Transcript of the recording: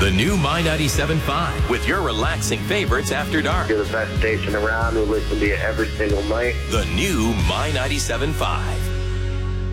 The new My 97.5 with your relaxing favorites after dark. You're the best station around. We listen to you every single night. The new My 97.5.